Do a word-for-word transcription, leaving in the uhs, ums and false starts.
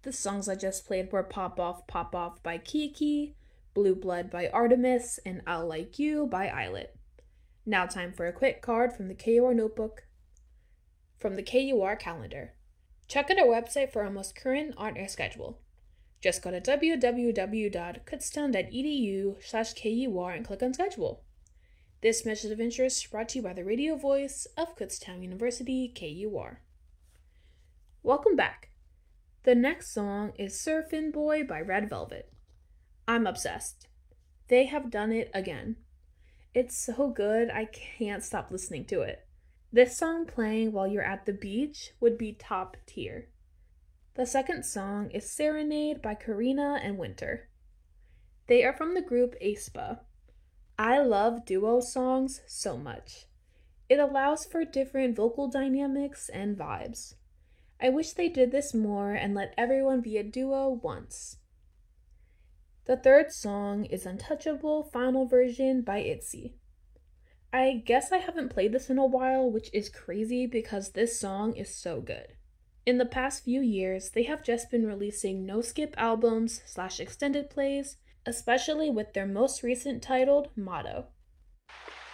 The songs I just played were Pop Off, Pop Off by Kiki, Blue Blood by Artemis, and I'll Like You by Islet. Now time for a quick card from the K U R notebook. From the K U R calendar. Check out our website for our most current on-air schedule. Just go to w w w dot kutztown dot e d u slash K U R and click on schedule. This message of interest is brought to you by the radio voice of Kutztown University, K U R. Welcome back. The next song is Surfin' Boy by Red Velvet. I'm obsessed. They have done it again. It's so good, I can't stop listening to it. This song playing while you're at the beach would be top tier. The second song is Serenade by Karina and Winter. They are from the group aespa. I love duo songs so much. It allows for different vocal dynamics and vibes. I wish they did this more and let everyone be a duo once. The third song is Untouchable Final Version by ITZY. I guess I haven't played this in a while, which is crazy because this song is so good. In the past few years, they have just been releasing no-skip albums slash extended plays, especially with their most recent titled Motto.